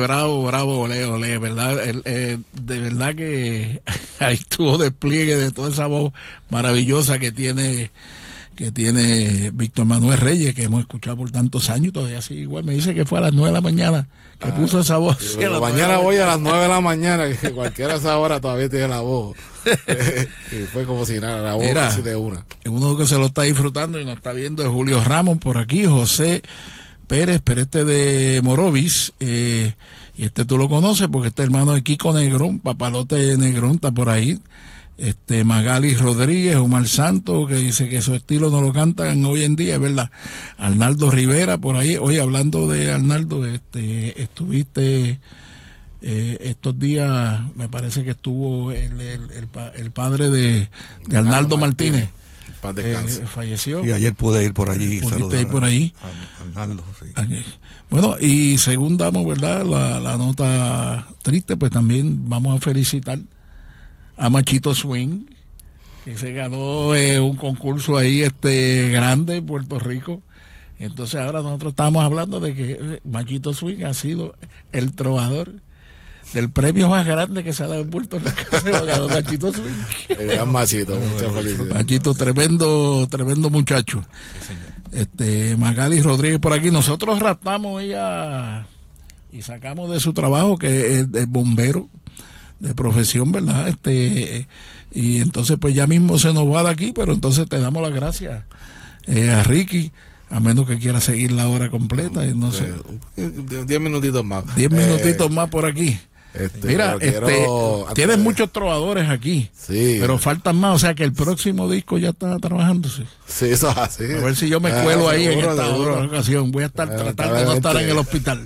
bravo, ole, ¿verdad? De verdad que ahí tuvo despliegue de toda esa voz maravillosa que tiene Víctor Manuel Reyes, que hemos escuchado por tantos años y todavía así igual. Me dice que fue a las 9 de la mañana que puso esa voz. Sí, mañana voy a las 9 de la mañana, que cualquiera a esa hora todavía tiene la voz. Y fue como si nada, la voz casi de una. Uno que se lo está disfrutando y nos está viendo es Julio Ramos por aquí, José Pérez de Morovis, y tú lo conoces porque este hermano de Kiko Negrón, Papalote Negrón, está por ahí. Magali Rodríguez, Omar Santos, que dice que su estilo no lo cantan hoy en día, es verdad. Arnaldo Rivera por ahí. Oye, hablando de Arnaldo, estuviste estos días, me parece que estuvo el padre de Arnaldo Martínez. Falleció. Y ayer pude ir por allí. ¿Pudiste ir por allí? Arnaldo, sí. Bueno, y según damos, ¿verdad?, la nota triste, pues también vamos a felicitar a Machito Swing, que se ganó un concurso ahí grande en Puerto Rico. Entonces ahora nosotros estamos hablando de que Machito Swing ha sido el trovador del premio más grande que se ha dado en Puerto Rico. Se lo ganó Machito Swing. Gran Machito, muchas felicidades. Machito, tremendo muchacho. Magali Rodríguez por aquí. Nosotros raptamos ella y sacamos de su trabajo, que es bombero de profesión, ¿verdad? Y entonces pues ya mismo se nos va de aquí, pero entonces te damos las gracias a Ricky, a menos que quiera seguir la hora completa, y no sé. 10 minutitos más. 10 minutitos más por aquí. Mira, tienes muchos trovadores aquí, sí, pero faltan más, o sea que el próximo disco ya está trabajándose. Sí, eso es así. A ver si yo me cuelo ahí en esta otra ocasión. Voy a estar tratando de no estar en el hospital.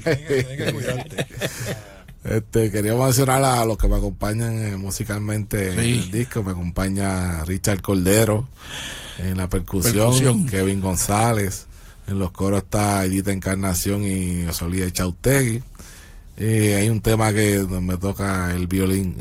Quería mencionar a los que me acompañan musicalmente en el disco. Me acompaña Richard Cordero en la percusión. Kevin González, en los coros está Edita Encarnación y Osolía Chautegui. Hay un tema que me toca el violín,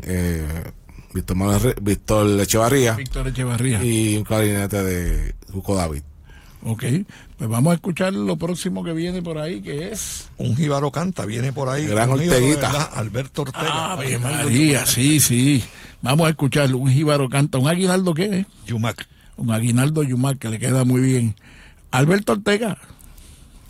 Víctor Echevarría, y un clarinete de Juco David. Ok, pues vamos a escuchar lo próximo que viene por ahí, que es un jíbaro canta, viene por ahí. Gran Orteguita. Alberto Ortega. Ave María, sí. Vamos a escuchar un jíbaro canta. ¿Un aguinaldo qué es? Yumac. Un aguinaldo Yumac, que le queda muy bien. Alberto Ortega.